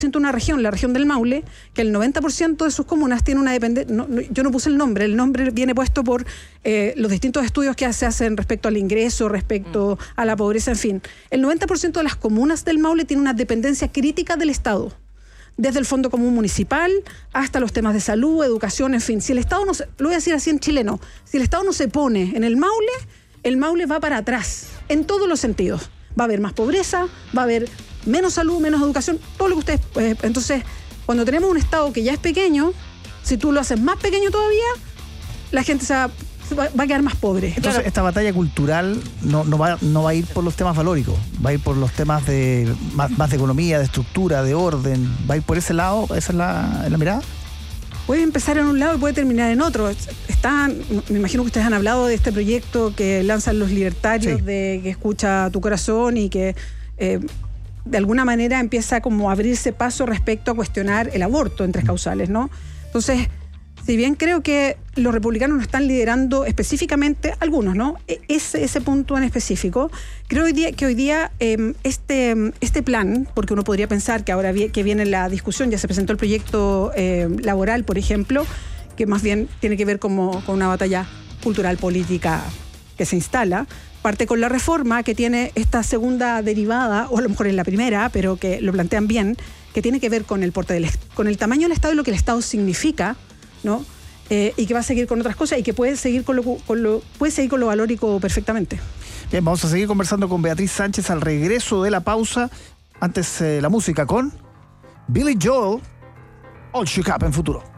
una región, la región del Maule, que el 90% de sus comunas tiene una dependencia. Yo no puse el nombre viene puesto por los distintos estudios que se hacen respecto al ingreso, respecto a la pobreza, en fin. El 90% de las comunas del Maule tiene una dependencia crítica del Estado, desde el Fondo Común Municipal hasta los temas de salud, educación, en fin. Si el Estado no se, lo voy a decir así en chileno, si el Estado no se pone en el Maule va para atrás, en todos los sentidos. Va a haber más pobreza, va a haber menos salud, menos educación, todo lo que ustedes... entonces, cuando tenemos un Estado que ya es pequeño, si tú lo haces más pequeño todavía, la gente va a quedar más pobre. Entonces, claro, esta batalla cultural no va a ir por los temas valóricos, va a ir por los temas de más de economía, de estructura, de orden, va a ir por ese lado. ¿Esa es la mirada? Puede empezar en un lado y puede terminar en otro. Me imagino que ustedes han hablado de este proyecto que lanzan los libertarios, sí, de que escucha tu corazón y que de alguna manera empieza como a abrirse paso respecto a cuestionar el aborto en 3 causales, ¿no? Entonces, si bien creo que los republicanos no están liderando específicamente, algunos, ¿no? Ese punto en específico, creo que hoy día este plan, porque uno podría pensar que ahora que viene la discusión, ya se presentó el proyecto laboral, por ejemplo, que más bien tiene que ver con una batalla cultural política que se instala, parte con la reforma que tiene esta segunda derivada, o a lo mejor es la primera, pero que lo plantean bien, que tiene que ver con el con el tamaño del Estado y lo que el Estado significa, ¿no? Y que va a seguir con otras cosas y que puede seguir con lo valórico perfectamente. Bien, vamos a seguir conversando con Beatriz Sánchez al regreso de la pausa. Antes la música con Billy Joel, All Shook Up en Futuro.